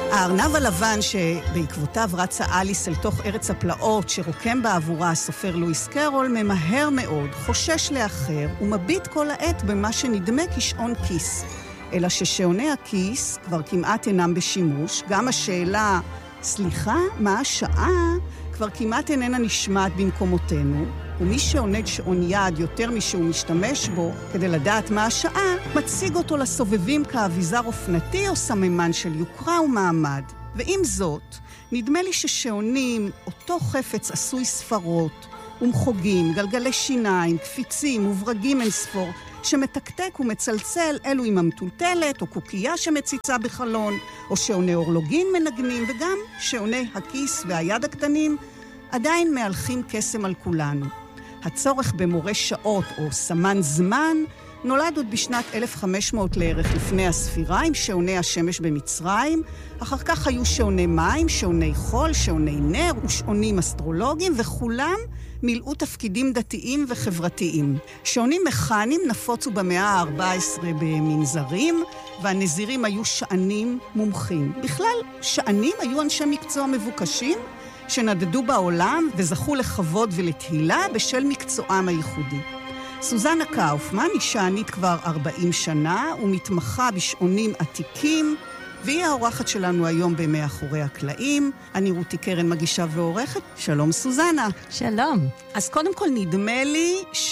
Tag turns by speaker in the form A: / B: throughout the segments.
A: הארנב הלבן שבעקבותיו רצה אליס אל תוך ארץ הפלאות שרוקם בעבורה הסופר לואיס קרול ממהר מאוד, חושש לאחר ומביט כל העת במה שנדמה כשעון כיס. אלא ששעוני הכיס כבר כמעט אינם בשימוש, גם השאלה, סליחה, מה השעה? כבר כמעט איננה נשמעת במקומותינו, ומי שעונד שעון יד יותר משהוא משתמש בו כדי לדעת מה השעה, מציג אותו לסובבים כאביזר אופנתי או סממן של יוקרה ומעמד. ועם זאת, נדמה לי ששעונים, אותו חפץ עשוי ספרות, ומחוגים, גלגלי שיניים, קפיצים וברגים אין ספור, שמתקתק ומצלצל, אלו עם המטולטלת או קוקייה שמציצה בחלון, או שעוני אורלוגין מנגנים, וגם שעוני הכיס והיד הקטנים, עדיין מהלכים קסם על כולנו. הצורך במורה שעות או סמן זמן נולד עוד בשנת 1500 לערך לפני הספירה עם שעוני השמש במצרים, אחר כך היו שעוני מים, שעוני חול, שעוני נר ושעונים אסטרולוגיים, וכולם מילאו תפקידים דתיים וחברתיים. שעונים מכניים נפוצו במאה ה-14 במנזרים, והנזירים היו שענים מומחים. בכלל, שענים היו אנשי מקצוע מבוקשים, שנדדו בעולם וזכו לכבוד ולתהילה בשל מקצועם הייחודי. סוזנה קאופמן היא שענית כבר 40 שנה ומתמחה בשעונים עתיקים, והיא האורחת שלנו היום במאחורי הקלעים. אני רותי קרן, מגישה ועורכת. שלום סוזנה.
B: שלום.
A: אז קודם כל נדמה לי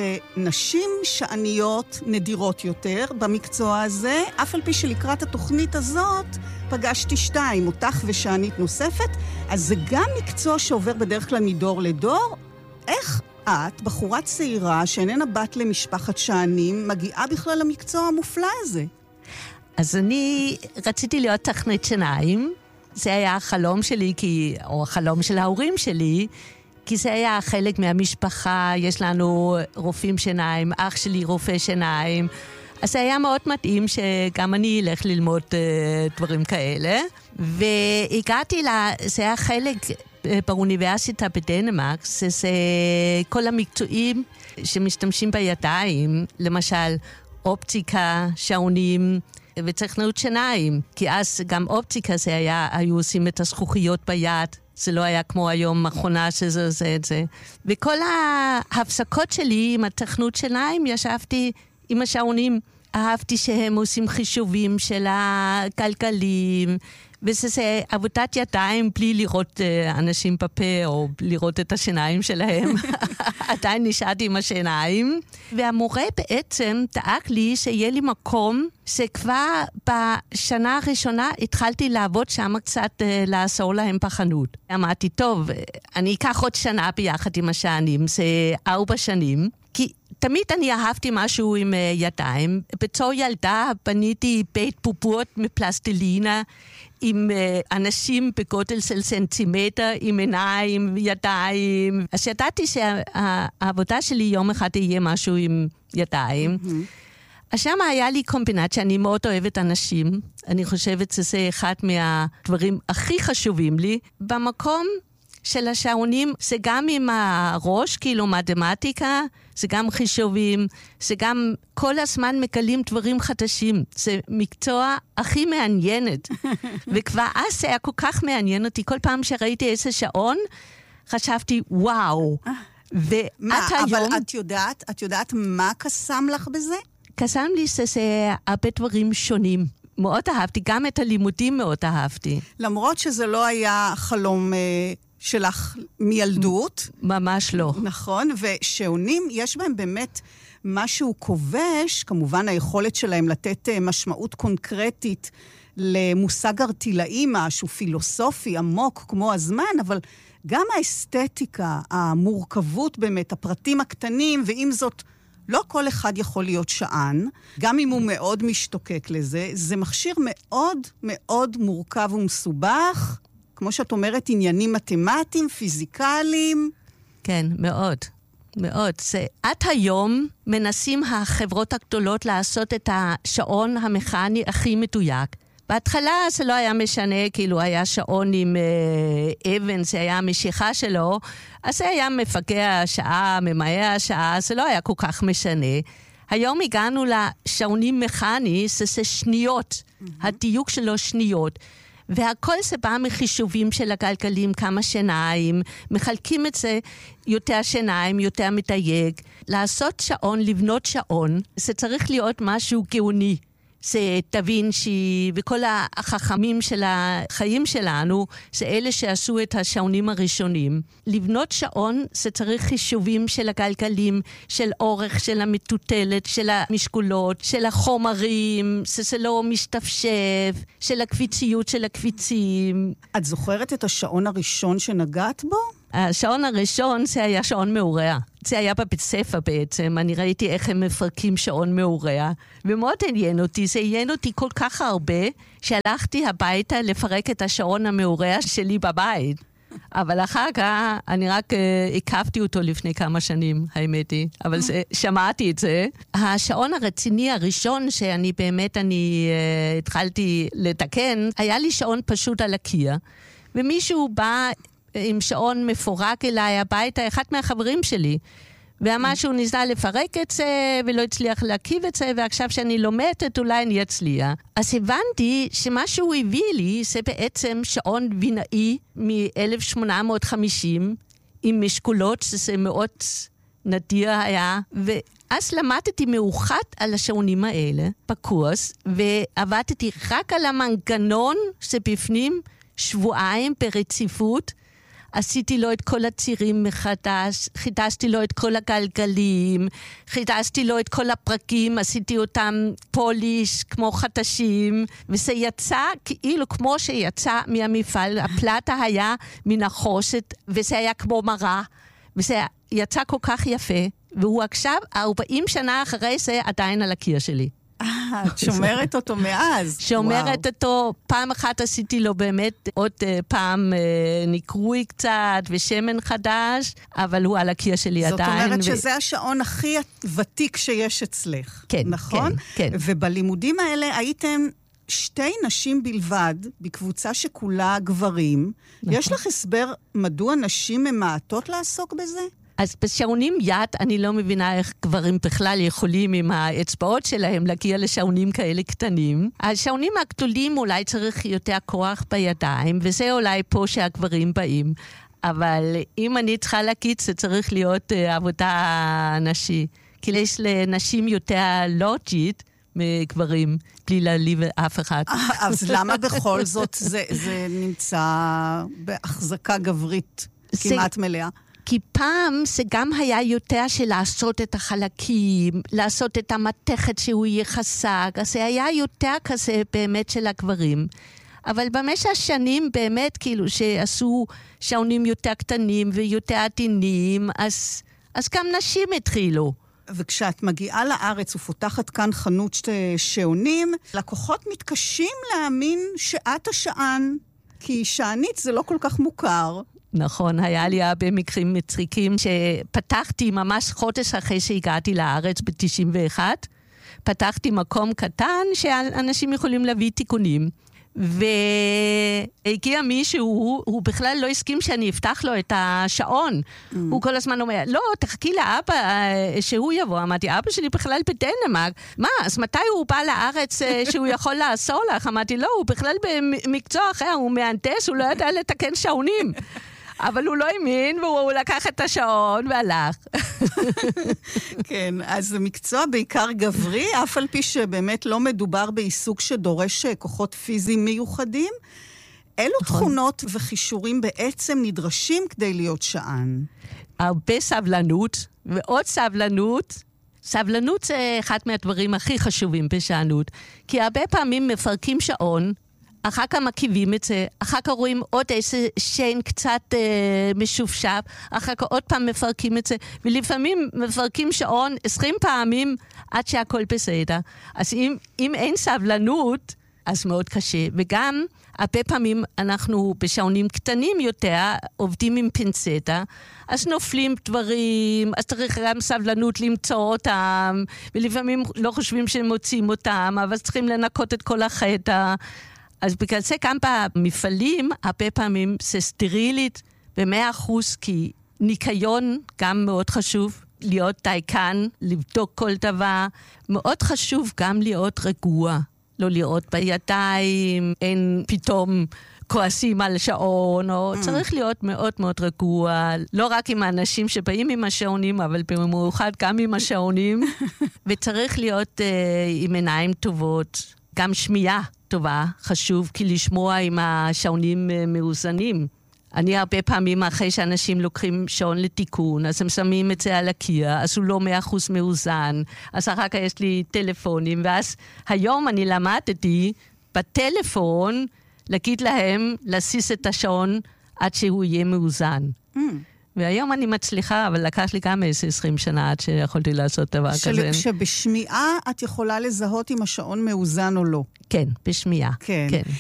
A: שנשים שעניות נדירות יותר במקצוע הזה, אף על פי שלקראת התוכנית הזאת פגשתי 2, אותך ושענית נוספת, אז זה גם מקצוע שעובר בדרך כלל מדור לדור. איך את, בחורה צעירה שאיננה בת למשפחת שענים, מגיעה בכלל למקצוע המופלא הזה?
B: אז אני רציתי להיות טכנית שיניים. זה היה החלום שלי, או החלום של ההורים שלי, כי זה היה חלק מהמשפחה. יש לנו רופאים שיניים, אח שלי רופא שיניים. אז זה היה מאוד מתאים שגם אני אלך ללמוד דברים כאלה. והגעתי זה היה חלק באוניברסיטה בדנמרק, זה כל המקצועים שמשתמשים בידיים, למשל אופטיקה, שעונים וטכנאות שיניים, כי אז גם אופטיקה זה היו עושים את הזכוכיות ביד, זה לא היה כמו היום מכונה שזה עושה את זה. וכל ההפסקות שלי עם הטכנאות שיניים ישבתי עם השעונים, אהבתי שהם עושים חישובים של הגלגלים, וזה עבודת ידיים בלי לראות אנשים בפה או לראות את השיניים שלהם. עדיין נשארתי עם השיניים. והמורה בעצם דאג לי שיהיה לי מקום שכבר בשנה הראשונה התחלתי לעבוד שם קצת לעזור להם בחנות. אמרתי, טוב, אני אקח עוד שנה ביחד עם השענים, זה 4 שנים. כי תמיד אני אהבתי משהו עם ידיים. בתור ילדה בניתי בית בובות מפלסטלינה, עם אנשים בגודל של סנטימטר, עם עיניים, ידיים. אז ידעתי שהעבודה שלי יום אחד יהיה משהו עם ידיים. אז שם היה לי קומבינציה, אני מאוד אוהבת אנשים. אני חושבת שזה אחד מהדברים הכי חשובים לי. במקום של השעונים, זה גם עם הראש, כאילו מתמטיקה, זה גם חישובים, זה גם כל הזמן מגלים דברים חדשים. זה מקצוע הכי מעניינת. וכבר אז זה היה כל כך מעניין אותי. כל פעם שראיתי איזה שעון, חשבתי, וואו.
A: אבל את יודעת מה קסם לך בזה?
B: קסם לי שזה הרבה דברים שונים. מאוד אהבתי, גם את הלימודים מאוד אהבתי.
A: למרות שזה לא היה חלום שלך מילדות.
B: ממש לא.
A: נכון, ושעונים יש בהם באמת משהו כובש, כמובן היכולת שלהם לתת משמעות קונקרטית למושג ארטילאי, משהו פילוסופי עמוק כמו הזמן, אבל גם האסתטיקה, המורכבות באמת, הפרטים הקטנים, ועם זאת לא כל אחד יכול להיות שען, גם אם הוא מאוד משתוקק לזה, זה מכשיר מאוד מאוד מורכב ומסובך, כמו שאת אומרת, עניינים מתמטיים, פיזיקליים.
B: כן, מאוד, מאוד. עד היום מנסים החברות הגדולות לעשות את השעון המכני הכי מדויק. בהתחלה זה לא היה משנה, כאילו היה שעון עם אבן, זה היה המשיכה שלו, אז זה היה מפגע השעה, ממהר השעה, זה לא היה כל כך משנה. היום הגענו לשעונים מכני, זה שניות, הדיוק שלו שניות. והכל זה בא מחישובים של הגלגלים, כמה שיניים, מחלקים את זה יותר שיניים, יותר מדייק. לעשות שעון, לבנות שעון, זה צריך להיות משהו גאוני. זה דה וינצ'י וכל החכמים של החיים שלנו, זה אלה שעשו את השעונים הראשונים. לבנות שעון זה צריך חישובים של הגלגלים, של אורך, של המטוטלת, של המשקולות, של החומרים, שזה לא משתפשף, של הקביציות של הקביצים.
A: את זוכרת את השעון הראשון שנגעת בו?
B: השעון הראשון זה היה שעון מעורע. זה היה בבית ספר בעצם, אני ראיתי איך הם מפרקים שעון מעורע, ומאוד עניין אותי, זה עניין אותי כל כך הרבה, שהלכתי הביתה לפרק את השעון המעורע שלי בבית. אבל אחר כך אני רק עקבתי אותו לפני כמה שנים, האמת היא, אבל שמעתי את זה. השעון הרציני הראשון שאני באמת התחלתי לתקן, היה לי שעון פשוט על הקיר, ומישהו בא עם שעון מפורק אליי הביתה, אחד מהחברים שלי, ואמר שהוא ניסה לפרק את זה, ולא הצליח להקיב את זה, ועכשיו שאני לומדת, אולי אני אצליח. אז הבנתי שמה שהוא הביא לי, זה בעצם שעון וינאי מ-1850, עם משקולות, שזה מאוד נדיר היה, ואז למדתי מאוחד על השעונים האלה, בקורס, ועבדתי רק על המנגנון שבפנים, שבועיים ברציפות, עשיתי לו את כל הצירים מחדש, חידשתי לו את כל הגלגלים, חידשתי לו את כל הפרקים, עשיתי אותם פוליש כמו חדשים, וזה יצא כאילו כמו שיצא מהמפעל, הפלטה היה מן החושת, וזה היה כמו מראה, וזה יצא כל כך יפה, והוא עכשיו 40 שנה אחרי זה עדיין על הקיר שלי.
A: את שומרת אותו מאז.
B: שומרת אותו, פעם אחת עשיתי לו באמת עוד פעם נקרוי קצת ושמן חדש, אבל הוא על הקיר שלי עדיין.
A: זאת אומרת שזה השעון הכי ותיק שיש אצלך.
B: כן,
A: נכון?
B: כן.
A: ובלימודים האלה הייתם שתי נשים בלבד, בקבוצה שכולה גברים. נכון. יש לך הסבר מדוע נשים ממעטות לעסוק בזה?
B: אז בשעונים יד אני לא מבינה איך גברים בכלל יכולים עם האצבעות שלהם להגיע לשעונים כאלה קטנים. השעונים הגדולים אולי צריך יותר כוח בידיים, וזה אולי פה שהגברים באים. אבל אם אני צריכה להגיד, זה צריך להיות עבודה נשי. כי יש לנשים יותר לוג'ית מגברים, בלי להעליב אף אחד.
A: אז למה בכל זאת זה נמצא בהחזקה גברית כמעט מלאה?
B: כי פעם זה גם היה יותר של לעשות את החלקים, לעשות את המתכת שהוא יהיה חזק, אז זה היה יותר כזה באמת של הגברים. אבל במשך השנים באמת כאילו שעשו שעונים יותר קטנים ויותר עדינים, אז גם נשים התחילו.
A: וכשאת מגיעה לארץ ופותחת כאן חנות שעונים, לקוחות מתקשים להאמין שאת השען, כי שענית זה לא כל כך מוכר.
B: נכון, היה לי הרבה מקרים מצחיקים שפתחתי ממש חודש אחרי שהגעתי לארץ ב-91, פתחתי מקום קטן שאנשים יכולים להביא תיקונים. והגיע מישהו, הוא בכלל לא הסכים שאני אפתח לו את השעון. הוא כל הזמן אומר, לא, תחכי לאבא שהוא יבוא. אמרתי, אבא שלי בכלל בדנמרק. מה, אז מתי הוא בא לארץ שהוא יכול לעזור לך? אמרתי, לא, הוא בכלל במקצוע אחר, הוא מהנדס, הוא לא ידע לתקן שעונים. אבל הוא לא האמין, והוא לקח את השעון והלך.
A: כן, אז זה מקצוע בעיקר גברי, אף על פי שבאמת לא מדובר בעיסוק שדורש כוחות פיזיים מיוחדים. אילו תכונות וחישורים בעצם נדרשים כדי להיות שען?
B: הרבה סבלנות, ועוד סבלנות. סבלנות זה אחד מהדברים הכי חשובים בשענות, כי הרבה פעמים מפרקים שעון, אחר כך מקיבים את זה, אחר כך רואים עוד איזה שיין קצת משופשף, אחר כך עוד פעם מפרקים את זה, ולפעמים מפרקים שעון 20 פעמים עד שהכל בסדר. אז אם אין סבלנות, אז מאוד קשה. וגם הרבה פעמים אנחנו בשעונים קטנים יותר, עובדים עם פינצטה, אז נופלים דברים, אז צריך גם סבלנות למצוא אותם, ולפעמים לא חושבים שהם מוצאים אותם, אבל צריכים לנקות את כל החטא. אז בגלל זה גם במפעלים, הרבה פעמים זה סטרילית ב100%, כי ניקיון גם מאוד חשוב, להיות דייקן, לבדוק כל דבר. מאוד חשוב גם להיות רגוע. לא לראות בידיים, אין פתאום כועסים על שעון, או צריך להיות מאוד מאוד רגוע, לא רק עם האנשים שבאים עם השעונים, אבל במיוחד גם עם השעונים, וצריך להיות עם עיניים טובות, גם שמיעה טובה, חשוב, כי לשמוע עם השעונים מאוזנים. אני הרבה פעמים אחרי שאנשים לוקחים שעון לתיקון, אז הם שמים את זה על הקיר, אז הוא לא 100% מאוזן, אז אחר כך יש לי טלפונים, ואז היום אני למדתי בטלפון להגיד להם להסיס את השעון עד שהוא יהיה מאוזן. והיום אני מצליחה, אבל לקח לי גם 20 שנה עד שיכולתי לעשות דבר כזה.
A: שבשמיעה את יכולה לזהות אם השעון מאוזן או לא.
B: כן, בשמיעה.
A: כן.